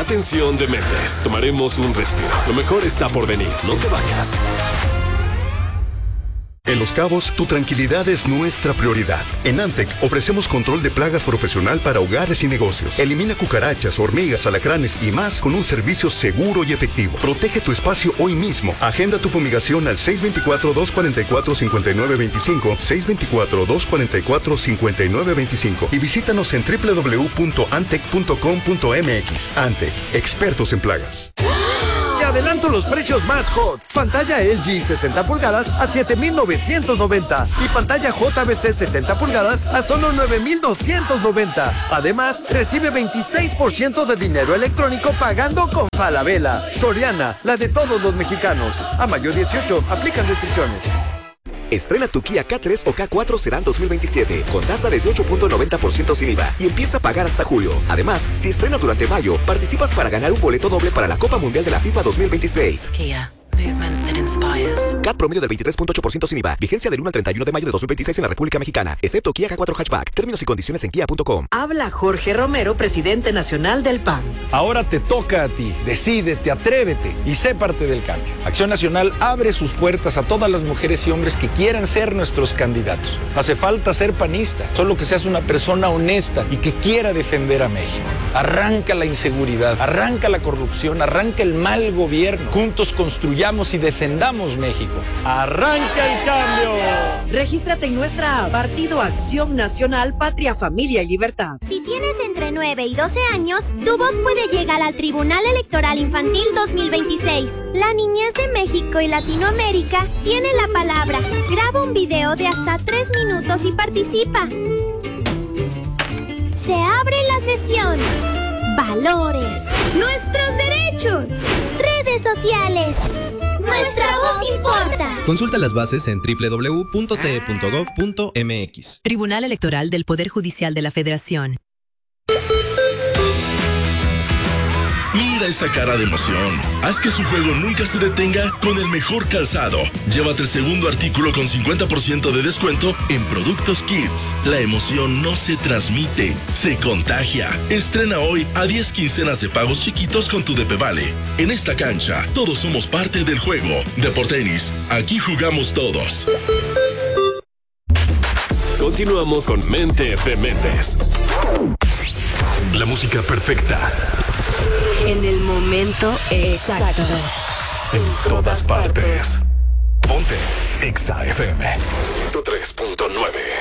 Atención, dementes. Tomaremos un respiro. Lo mejor está por venir. No te vayas. En Los Cabos, tu tranquilidad es nuestra prioridad. En Antec ofrecemos control de plagas profesional para hogares y negocios. Elimina cucarachas, hormigas, alacranes y más con un servicio seguro y efectivo. Protege tu espacio hoy mismo. Agenda tu fumigación al 624-244-5925, 624-244-5925 y visítanos en www.antec.com.mx. Antec, expertos en plagas. Te adelanto los precios más hot. Pantalla LG 60 pulgadas a 7,990 y pantalla JBC 70 pulgadas a solo 9,290. Además, recibe 26% de dinero electrónico pagando con Falabella. Soriana, la de todos los mexicanos. A mayo 18, aplican restricciones. Estrena tu Kia K3 o K4 Sedan 2027 con tasa desde 8.90% sin IVA y empieza a pagar hasta julio. Además, si estrenas durante mayo, participas para ganar un boleto doble para la Copa Mundial de la FIFA 2026. Kia. Movement that inspires. CAT promedio del 23.8% sin IVA. Vigencia del 1 al 31 de mayo de 2026 en la República Mexicana, excepto Kia K4 Hatchback. Términos y condiciones en kia.com. Habla Jorge Romero, presidente nacional del PAN. Ahora te toca a ti. Decídete, atrévete y sé parte del cambio. Acción Nacional abre sus puertas a todas las mujeres y hombres que quieran ser nuestros candidatos. No hace falta ser panista, solo que seas una persona honesta y que quiera defender a México. Arranca la inseguridad, arranca la corrupción, arranca el mal gobierno. Juntos construyamos y defendamos México. ¡Arranca el cambio! Regístrate en nuestra app Partido Acción Nacional, Patria, Familia y Libertad. Si tienes entre 9 y 12 años, tu voz puede llegar al Tribunal Electoral Infantil 2026. La niñez de México y Latinoamérica tiene la palabra. Graba un video de hasta 3 minutos y participa. Se abre la sesión. Valores. Nuestros derechos. Redes sociales. Nuestra voz importa. Consulta las bases en www.te.gov.mx. Tribunal Electoral del Poder Judicial de la Federación. Mira esa cara de emoción. Haz que su juego nunca se detenga con el mejor calzado. Llévate el segundo artículo con 50% de descuento en Productos Kids. La emoción no se transmite, se contagia. Estrena hoy a 10 quincenas de pagos chiquitos con tu DP Vale. En esta cancha, todos somos parte del juego. Deportenis, aquí jugamos todos. Continuamos con Mente de Mentes. La música perfecta. En el momento exacto. En todas partes. Ponte Exa FM 103.9.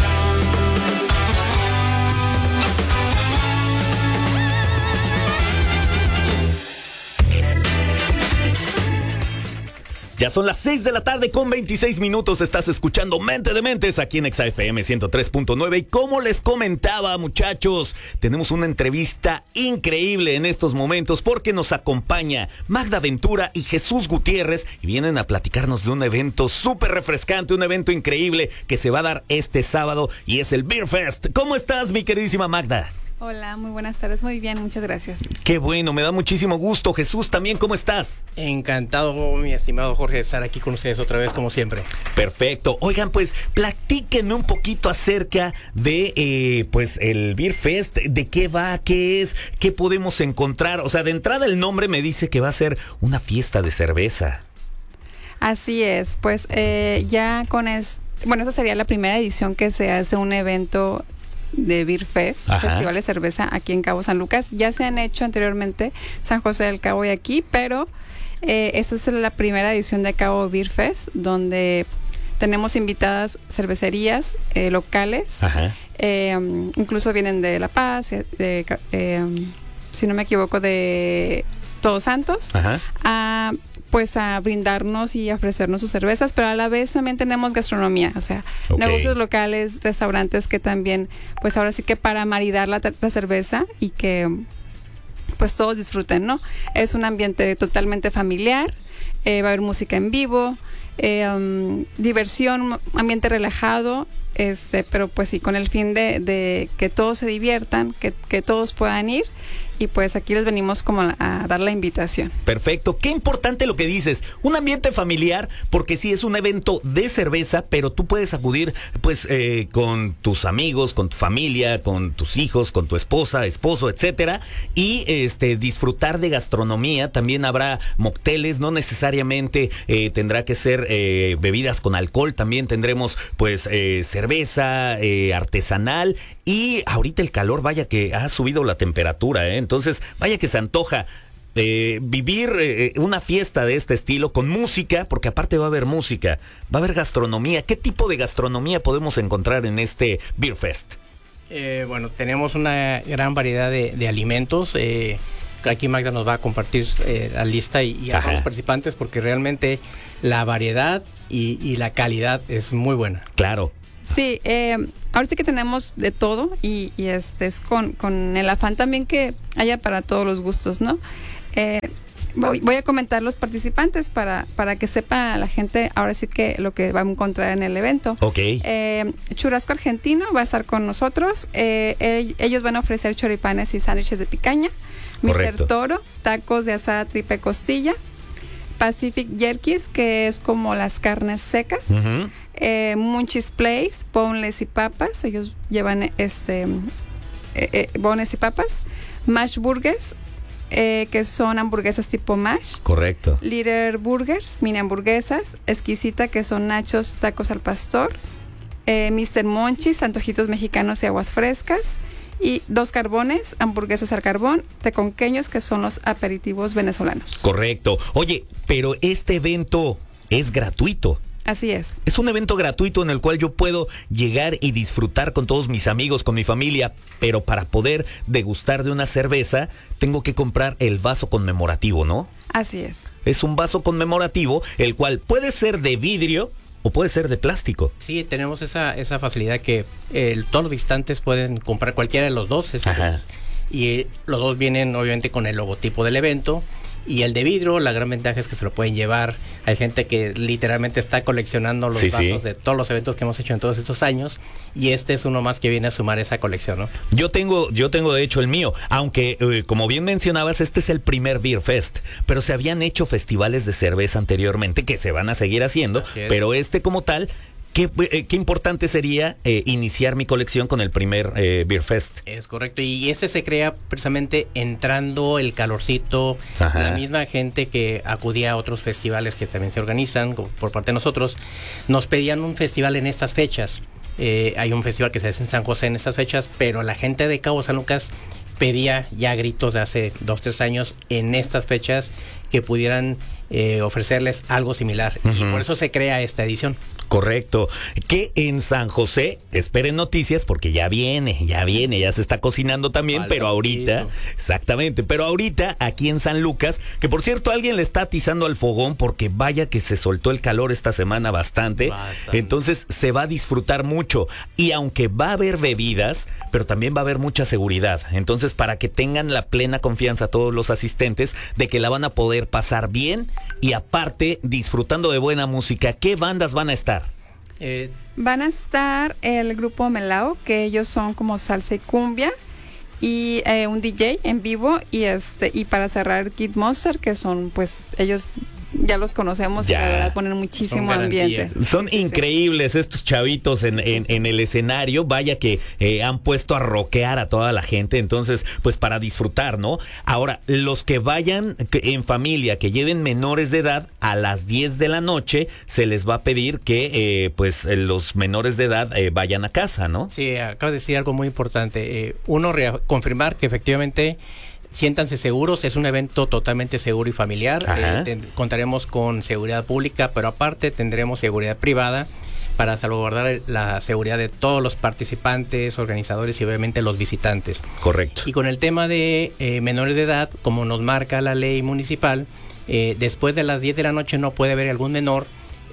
Ya son las 6 de la tarde con 26 minutos. Estás escuchando Mente de Mentes aquí en Exa FM 103.9. Y como les comentaba, muchachos, tenemos una entrevista increíble en estos momentos porque nos acompaña Magda Ventura y Jesús Gutiérrez y vienen a platicarnos de un evento súper refrescante, un evento increíble que se va a dar este sábado y es el Beer Fest. ¿Cómo estás, mi queridísima Magda? Hola, muy buenas tardes, muy bien, muchas gracias. Qué bueno, me da muchísimo gusto. Jesús, también, ¿cómo estás? Encantado, mi estimado Jorge, de estar aquí con ustedes otra vez, como siempre. Perfecto. Oigan, pues, platíquenme un poquito acerca de, pues, el Beer Fest. ¿De qué va? ¿Qué es? ¿Qué podemos encontrar? O sea, de entrada el nombre me dice que va a ser una fiesta de cerveza. Así es, pues, ya con bueno, esta sería la primera edición que se hace un evento de Beer Fest, Festival de Cerveza aquí en Cabo San Lucas. Ya se han hecho anteriormente San José del Cabo y aquí, pero esta es la primera edición de Cabo Beer Fest, donde tenemos invitadas cervecerías locales, incluso vienen de La Paz, si no me equivoco, de Todos Santos, pues a brindarnos y ofrecernos sus cervezas, pero a la vez también tenemos gastronomía, o sea, negocios locales, restaurantes que también, pues ahora sí que para maridar la cerveza y que pues todos disfruten, ¿no? Es un ambiente totalmente familiar, va a haber música en vivo, diversión, ambiente relajado, pero pues sí, con el fin de que todos se diviertan, que todos puedan ir y pues aquí les venimos como a dar la invitación. Perfecto, qué importante lo que dices, un ambiente familiar, porque sí es un evento de cerveza, pero tú puedes acudir pues con tus amigos, con tu familia, con tus hijos, con tu esposa, esposo, etcétera, y disfrutar de gastronomía. También habrá mocteles, no necesariamente tendrá que ser bebidas con alcohol, también tendremos pues cerveza artesanal, y ahorita el calor, vaya que ha subido la temperatura, entonces vaya que se antoja vivir una fiesta de este estilo con música, porque aparte va a haber música, va a haber gastronomía. ¿Qué tipo de gastronomía podemos encontrar en este Beer Fest? Bueno, tenemos una gran variedad de alimentos. Aquí Magda nos va a compartir la lista y a los participantes, porque realmente la variedad y la calidad es muy buena. Claro. Sí, ahora sí que tenemos de todo y es con el afán también que haya para todos los gustos, ¿no? Voy a comentar los participantes para que sepa la gente ahora sí que lo que va a encontrar en el evento. Ok. Churrasco Argentino va a estar con nosotros. Ellos van a ofrecer choripanes y sándwiches de picaña. Correcto. Mr. Toro, tacos de asada tripa y costilla. Pacific Jerkies, que es como las carnes secas. Uh-huh. Munchies Place, boneless y papas. Ellos llevan boneless y papas. Mash Burgers, que son hamburguesas tipo mash. Correcto. Little Burgers, mini hamburguesas. Exquisita, que son nachos, tacos al pastor. Mr. Monchis, antojitos mexicanos y aguas frescas. Y Dos Carbones, hamburguesas al carbón, teconqueños, que son los aperitivos venezolanos. Correcto. Oye, pero este evento es gratuito. Así es. Es un evento gratuito en el cual yo puedo llegar y disfrutar con todos mis amigos, con mi familia, pero para poder degustar de una cerveza, tengo que comprar el vaso conmemorativo, ¿no? Así es. Es un vaso conmemorativo, el cual puede ser de vidrio o puede ser de plástico. Sí, tenemos esa facilidad que todos los visitantes pueden comprar cualquiera de los dos. Y los dos vienen obviamente con el logotipo del evento. Y el de vidrio, la gran ventaja es que se lo pueden llevar. Hay gente que literalmente está coleccionando los vasos de todos los eventos que hemos hecho en todos estos años. Y este es uno más que viene a sumar esa colección, ¿no? Yo tengo de hecho el mío. Aunque, como bien mencionabas, este es el primer Beer Fest. Pero se habían hecho festivales de cerveza anteriormente que se van a seguir haciendo. Pero como tal... Qué importante sería iniciar mi colección con el primer Beer Fest. Es correcto, y se crea precisamente entrando el calorcito. Ajá. La misma gente que acudía a otros festivales que también se organizan por parte de nosotros, nos pedían un festival en estas fechas. Hay un festival que se hace en San José en estas fechas, pero la gente de Cabo San Lucas pedía ya gritos de hace 2-3 años en estas fechas que pudieran ofrecerles algo similar. Uh-huh. Y por eso se crea esta edición. Correcto. Que en San José, esperen noticias porque ya viene, ya se está cocinando también, pero ahorita, exactamente, pero ahorita aquí en San Lucas, que por cierto alguien le está atizando al fogón porque vaya que se soltó el calor esta semana bastante. Entonces se va a disfrutar mucho y aunque va a haber bebidas, pero también va a haber mucha seguridad. Entonces para que tengan la plena confianza todos los asistentes de que la van a poder pasar bien y aparte disfrutando de buena música. ¿Qué bandas van a estar? Van a estar el grupo Melao, que ellos son como salsa y cumbia, y un DJ en vivo, y para cerrar Kid Monster, que son pues ellos ya los conocemos y la verdad ponen muchísimo ambiente. Son increíbles estos chavitos en el escenario, vaya que han puesto a rockear a toda la gente, entonces pues para disfrutar, ¿no? Ahora, los que vayan en familia, que lleven menores de edad, a las 10 de la noche se les va a pedir que pues los menores de edad vayan a casa, ¿no? Sí, acabo de decir algo muy importante. Confirmar que efectivamente siéntanse seguros, es un evento totalmente seguro y familiar. Contaremos con seguridad pública, pero aparte tendremos seguridad privada para salvaguardar la seguridad de todos los participantes, organizadores y obviamente los visitantes. Correcto. Y con el tema de menores de edad, como nos marca la ley municipal, después de las 10 de la noche no puede haber algún menor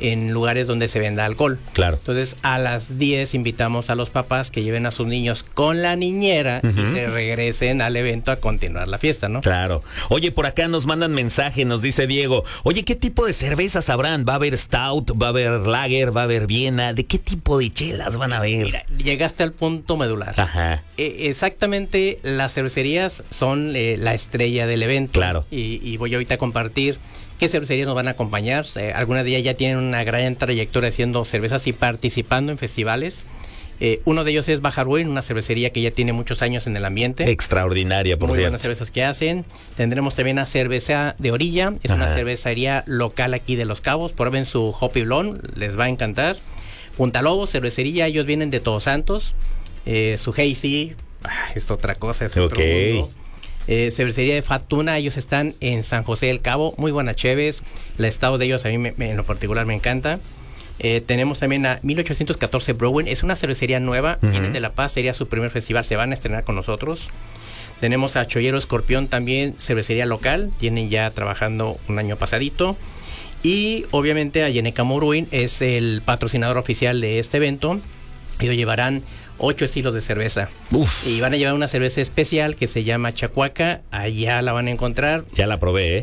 en lugares donde se venda alcohol. Claro. Entonces, a las 10 invitamos a los papás que lleven a sus niños con la niñera y se regresen al evento a continuar la fiesta, ¿no? Claro. Oye, por acá nos mandan mensaje, nos dice Diego, oye, ¿qué tipo de cervezas habrán? ¿Va a haber Stout? ¿Va a haber Lager? ¿Va a haber Viena? ¿De qué tipo de chelas van a haber? Mira, llegaste al punto medular. Ajá. Exactamente, las cervecerías son la estrella del evento. Claro. Y voy ahorita a compartir qué cervecerías nos van a acompañar. Algunas de ellas ya tienen una gran trayectoria haciendo cervezas y participando en festivales. Uno de ellos es Baja Ruin, una cervecería que ya tiene muchos años en el ambiente. Extraordinaria, por Muy cierto. buenas cervezas que hacen. Tendremos también una cerveza de Orilla, es una cervecería local aquí de Los Cabos. Prueben su Hoppy Blonde, les va a encantar. Punta Lobos, cervecería, ellos vienen de Todos Santos. Su Hazy, es otra cosa, es otro mundo. Cervecería de Fatuna, ellos están en San José del Cabo, muy buena cheves. El estado de ellos a mí en lo particular me encanta. Tenemos también a 1814 Brewing, es una cervecería nueva, vienen de La Paz, sería su primer festival, se van a estrenar con nosotros. Tenemos a Chollero Escorpión también, cervecería local, tienen ya trabajando un año pasadito. Y obviamente a Yenecamo Brewing es el patrocinador oficial de este evento. Ellos llevarán 8 estilos de cerveza. Uf. Y van a llevar una cerveza especial que se llama Chacuaca. Allá la van a encontrar. Ya la probé,